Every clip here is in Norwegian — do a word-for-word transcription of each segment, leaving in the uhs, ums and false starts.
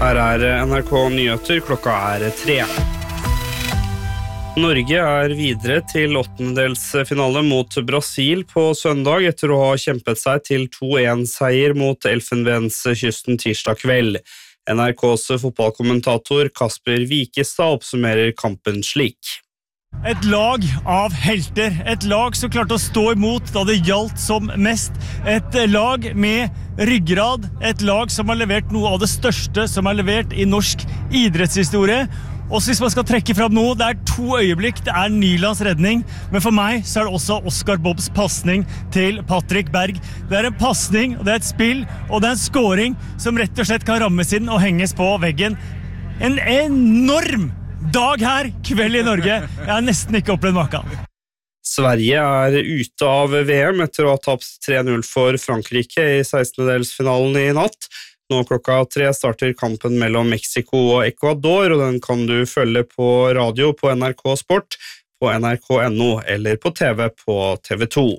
Her er N R K Nyheter, klokka er tre. Norge er videre til åttendedelsfinale mot Brasil på søndag etter å ha kjempet seg til to en seier mot Elfenbenskysten tirsdag kveld. N R K's fotballkommentator Kasper Wikestad oppsummerer kampen slik. Et lag av helter, et lag som klarte å stå imot da det gjaldt som mest. Et lag med ryggrad, et lag som har levert noe av det største som er levert i norsk idrettshistorie. Og hvis man skal trekke frem noe, det er to øyeblikk, det er Nylands redning, men for meg så er det også Oscar Bobbs passning til Patrick Berg. Det er en passning, og det er et spill, og det er en scoring som rett og slett kan rammes inn og henges på veggen. En enorm dag her, kveld i Norge. Jeg har nesten ikke opplevd maken. Sverige er ute av V M etter å ha tapt tre null for Frankrike i sekstendedelsfinalen i natt. Nå klokka tre starter kampen mellom Mexico og Ecuador, og den kan du følge på radio på N R K Sport, på N R K punktum N O eller på T V på T V to.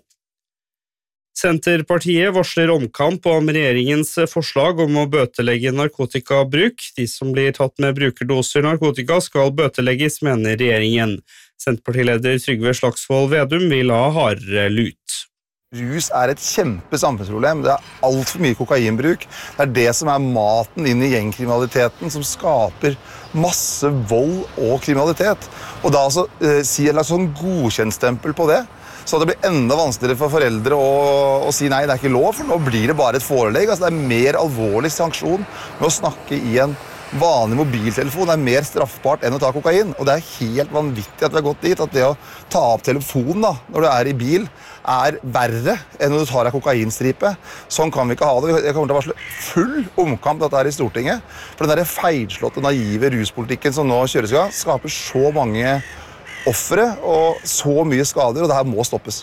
Senterpartiet varsler omkamp om regjeringens forslag om å bøtelegge narkotikabruk. De som blir tatt med brukerdoser narkotika skal bøtelegges, mener regjeringen. Senterpartileder Trygve Slagsvold Vedum vil ha hardere lut. Rus er et kjempe samfunnsproblem. Det er alt for mye kokainbruk. Det er det som er maten inn i gjengkriminaliteten, som skaper masse vold og kriminalitet. Og da altså, eh, si en sånn godkjentstempel på det, så det blir enda vanskeligere for foreldre å, å si nei, det er ikke lov, for nå blir det bare et forelegg. Altså, det er mer alvorlig sanksjon med å snakke i en vanlig mobiltelefon. Det er mer straffbart enn å ta kokain, og det er helt vanvittig at vi har gått dit, at det å ta opp telefonen da, når du er i bil, er verre enn når du tar en kokainstripe. Sånn kan vi ikke ha det. Jeg kommer til å varsle full omkamp dette her i Stortinget, for den der feilslåtte, naive ruspolitikken som nå kjøres i gang, skaper så mange offere og så mye skader, og det her må stoppes.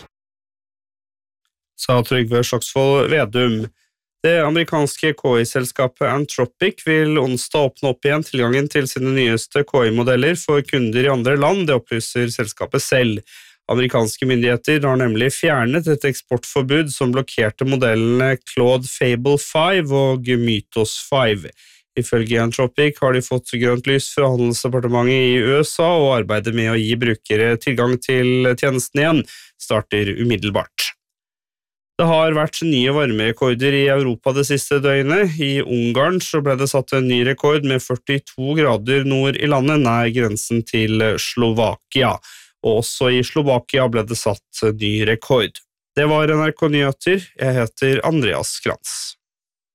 Sa Trygve Slagsvold Vedum. Det amerikanske K I-selskapet Anthropic vil onsdag åpne opp igjen tilgangen til sine nyeste K I-modeller for kunder i andre land, det opplyser selskapet selv. Amerikanske myndigheter har nemlig fjernet et eksportforbud som blokkerte modellene Claude Fable fem og Mythos fem. Ifølge Anthropic har de fått grønt lys fra handelsdepartementet i U S A, og arbeidet med å gi brukere tilgang til tjenesten igjen starter umiddelbart. Det har vært nye varmerekorder i Europa det siste døgnet. I Ungarn så ble det satt en ny rekord med førtito grader nord i landet, nær grensen til Slovakia. Og også i Slovakia ble det satt ny rekord. Det var N R K Nyheter. Jeg heter Andreas Krantz.